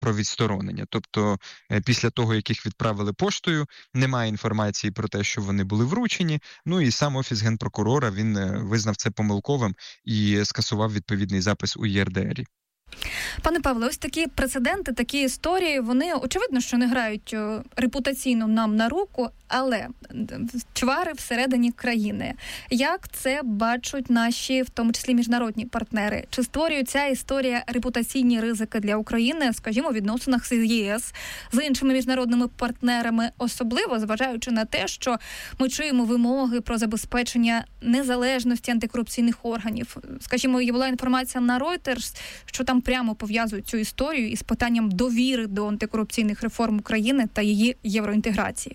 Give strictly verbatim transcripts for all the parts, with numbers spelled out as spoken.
про відсторонення. Тобто після того, як їх відправили поштою, немає інформації про те, що вони були вручені. Ну і сам Офіс Генпрокурора, він визнав це помилковим і скасував відповідний запис у Є Ер Де Ері. Пане Павле, ось такі прецеденти, такі історії, вони, очевидно, що не грають репутаційно нам на руку, але чвари всередині країни. Як це бачать наші, в тому числі міжнародні партнери? Чи створює ця історія репутаційні ризики для України, скажімо, у відносинах з Є Ес, з іншими міжнародними партнерами, особливо зважаючи на те, що ми чуємо вимоги про забезпечення незалежності антикорупційних органів? Скажімо, є була інформація на Reuters, що там прямо пов'язують цю історію із питанням довіри до антикорупційних реформ України та її євроінтеграції.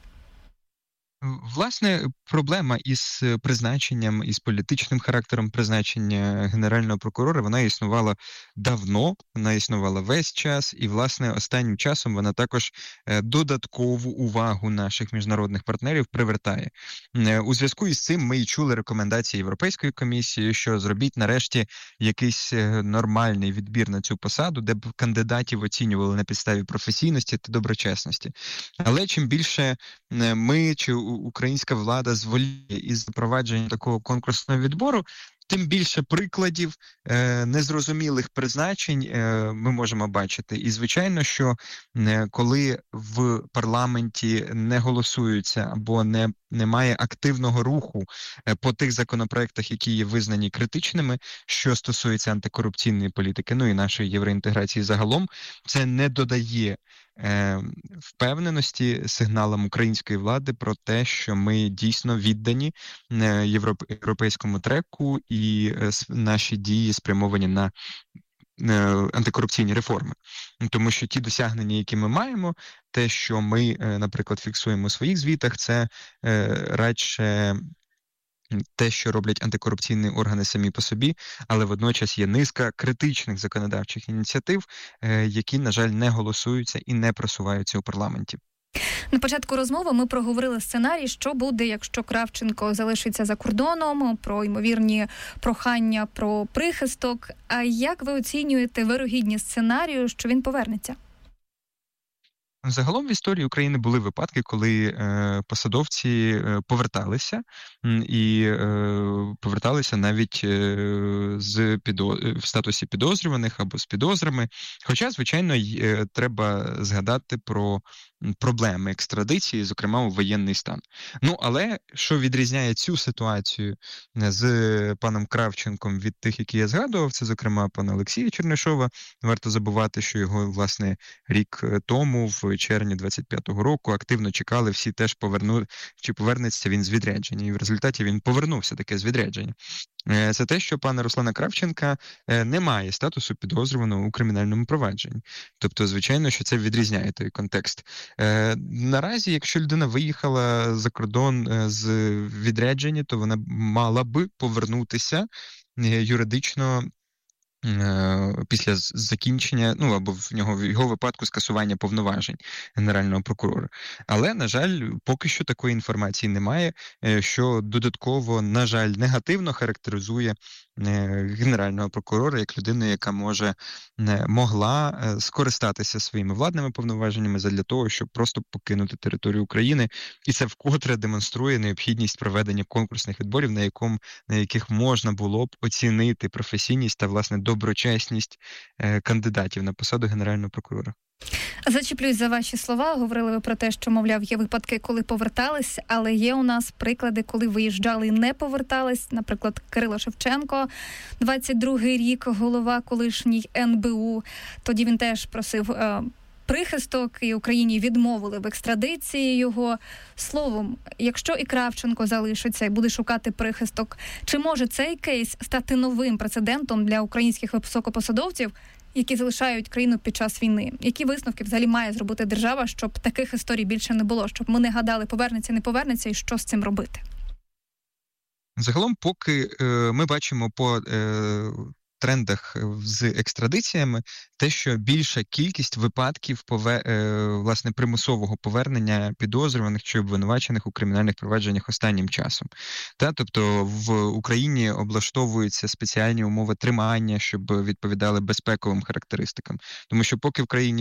Власне, проблема із призначенням, із політичним характером призначення Генерального прокурора, вона існувала давно, вона існувала весь час, і, власне, останнім часом вона також додаткову увагу наших міжнародних партнерів привертає. У зв'язку із цим ми й чули рекомендації Європейської комісії, що зробіть нарешті якийсь нормальний відбір на цю посаду, де б кандидатів оцінювали на підставі професійності та доброчесності. Але чим більше ми чи українська влада зволіє із запровадження такого конкурсного відбору, тим більше прикладів е, незрозумілих призначень е, ми можемо бачити. І, звичайно, що е, коли в парламенті не голосуються або не, немає активного руху е, по тих законопроектах, які є визнані критичними, що стосується антикорупційної політики, ну і нашої євроінтеграції загалом, це не додає впевненості сигналам української влади про те, що ми дійсно віддані європейському треку і наші дії спрямовані на антикорупційні реформи. Тому що ті досягнення, які ми маємо, те, що ми, наприклад, фіксуємо у своїх звітах, це радше те, що роблять антикорупційні органи самі по собі, але водночас є низка критичних законодавчих ініціатив, які, на жаль, не голосуються і не просуваються у парламенті. На початку розмови ми проговорили сценарій, що буде, якщо Кравченко залишиться за кордоном, про ймовірні прохання про прихисток. А як ви оцінюєте вирогідність сценарію, що він повернеться? Загалом в історії України були випадки, коли е, посадовці е, поверталися, і е, поверталися навіть е, з підо... в статусі підозрюваних або з підозрами. Хоча, звичайно, е, треба згадати про проблеми екстрадиції, зокрема у воєнний стан. Ну, але що відрізняє цю ситуацію з паном Кравченком від тих, які я згадував, це, зокрема, пана Олексія Чернишова. Варто забувати, що його, власне, рік тому, в червні двадцять п'ятого року, активно чекали, всі теж поверну... чи повернеться він з відрядження. І в результаті він повернувся таке з відрядження. Це те, що пана Руслана Кравченка не має статусу підозрюваного у кримінальному провадженні. Тобто, звичайно, що це відрізняє той контекст. Наразі, якщо людина виїхала за кордон з відрядження, то вона мала би повернутися юридично після закінчення, ну, або в нього в його випадку скасування повноважень Генерального прокурора. Але, на жаль, поки що такої інформації немає, що додатково, на жаль, негативно характеризує Генерального прокурора як людину, яка може, могла скористатися своїми владними повноваженнями задля того, щоб просто покинути територію України. І це вкотре демонструє необхідність проведення конкурсних відборів, на, якому, на яких можна було б оцінити професійність та, власне, доброчесність кандидатів на посаду Генерального прокурора. Зачіплюсь за ваші слова. Говорили ви про те, що, мовляв, є випадки, коли повертались, але є у нас приклади, коли виїжджали і не повертались. Наприклад, Кирило Шевченко, двадцять другий рік, голова колишній Ен Бе У. Тоді він теж просив е, прихисток, і Україні відмовили в екстрадиції його. Словом, якщо і Кравченко залишиться і буде шукати прихисток, чи може цей кейс стати новим прецедентом для українських високопосадовців, які залишають країну під час війни? Які висновки взагалі має зробити держава, щоб таких історій більше не було? Щоб ми не гадали, повернеться, не повернеться, і що з цим робити? Загалом, поки е, ми бачимо по е, трендах з екстрадиціями, те, що більша кількість випадків пове, е, власне, примусового повернення підозрюваних чи обвинувачених у кримінальних провадженнях останнім часом. Та, тобто в Україні облаштовуються спеціальні умови тримання, щоб відповідали безпековим характеристикам. Тому що поки в країні